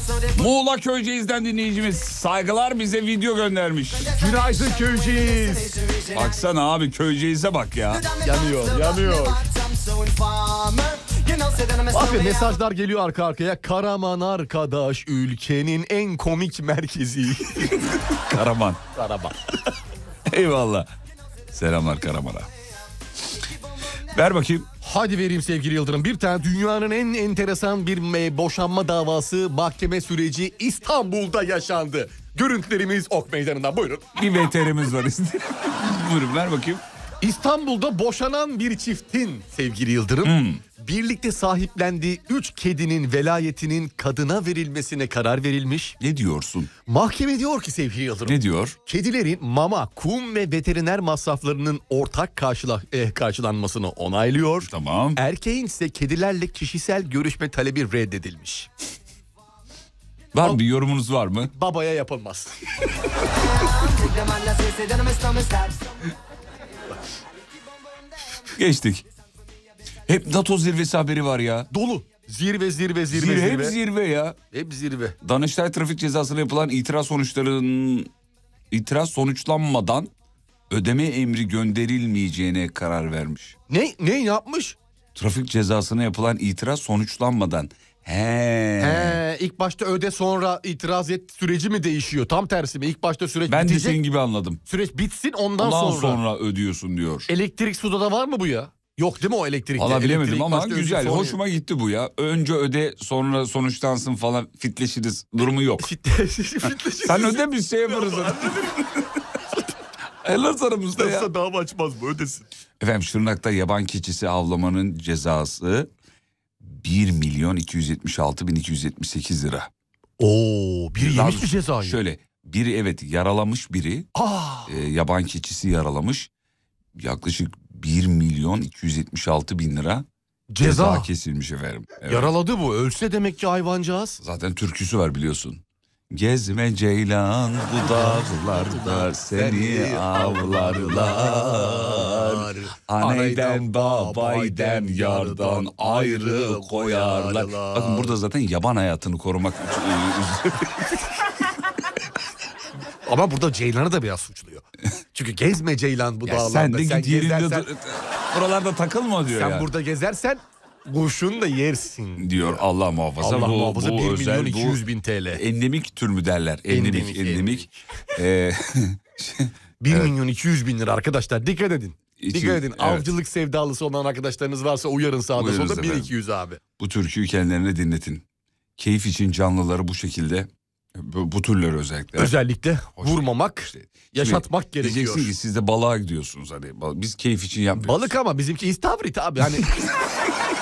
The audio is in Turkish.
Muğla Köyceğiz'den dinleyicimiz saygılar bize video göndermiş. Günaydın Köyceğiz. Baksana abi Köyceğiz'e bak ya. Yanıyor. Bakın mesajlar geliyor arka arkaya. Karaman arkadaş ülkenin en komik merkezi. Karaman. Karaman. Eyvallah. Selamlar Karaman'a. Ver bakayım. Hadi vereyim sevgili Yıldırım. Bir tane dünyanın en enteresan bir boşanma davası mahkeme süreci İstanbul'da yaşandı. Görüntülerimiz Ok Meydanı'ndan, buyurun. Bir veterimiz var işte. Buyurun ver bakayım. İstanbul'da boşanan bir çiftin sevgili Yıldırım birlikte sahiplendiği 3 kedinin velayetinin kadına verilmesine karar verilmiş. Ne diyorsun? Mahkeme diyor ki sevgili Yıldırım. Ne diyor? Kedilerin mama, kum ve veteriner masraflarının ortak karşılanmasını onaylıyor. Tamam. Erkeğin ise kedilerle kişisel görüşme talebi reddedilmiş. Var mı, bir yorumunuz var mı? Babaya yapılmaz. Geçtik. Hep NATO zirvesi haberi var ya. Dolu. Zirve. Hep zirve ya. Hep zirve. Danıştay trafik cezasına yapılan itiraz sonuçlanmadan ödeme emri gönderilmeyeceğine karar vermiş. Ne yapmış? Trafik cezasına yapılan itiraz sonuçlanmadan. İlk başta öde sonra itiraz et süreci mi değişiyor? Tam tersi mi? İlk başta süreç Ben bitecek. de senin gibi anladım. Süreç bitsin ondan sonra ödüyorsun diyor. Elektrik suda da var mı bu ya? Yok değil mi o elektrikte? Valla bilemedim Elektrik ama başta güzel. ödeyip sonra- Hoşuma gitti bu ya. Önce öde sonra sonuçlansın falan, fitleşiriz. Durumu yok. Sen öde, biz şey yaparız. Helal aramızda ya. Yoksa dava açmaz mı? Ödesin. Efendim Şırnak'ta yaban keçisi avlamanın cezası 1.276.278 lira. Biri yemiş mi cezayı? Şöyle, biri evet yaralamış biri. Yaban keçisi yaralamış. Yaklaşık 1.276.000 lira ceza kesilmiş efendim. Evet. Yaraladı bu. Ölse demek ki hayvancağız. Zaten türküsü var biliyorsun. Gezme ceylan bu dağlarda seni avlarlar. Aneyden babayden yardan ayrı koyarlar. Bakın burada zaten yaban hayatını korumak Ama burada Ceylan'ı da biraz suçluyor. Çünkü gezme Ceylan bu ya dağlarda. sen de git yerinde gezersen- buralarda takılma diyor Sen ya. burada gezersen kurşun da yersin. Diyor Allah muhafaza. Allah muhafaza 1 özel, milyon 200 bin TL. Endemik tür mü derler? Endemik. 1 milyon 200 bin lira arkadaşlar, dikkat edin. Dikkat edin. Evet. Avcılık sevdalısı olan arkadaşlarınız varsa uyarın sağda Uyarınız solda. efendim. 1-200 abi. Bu türküyü kendilerine dinletin. Keyif için canlıları bu şekilde, bu türleri özellikle. Özellikle vurmamak, yaşatmak gerekiyor. Diyeceksin ki siz de balığa gidiyorsunuz hani. Biz keyif için yapmıyoruz. Balık ama bizimki istavrit abi. Hani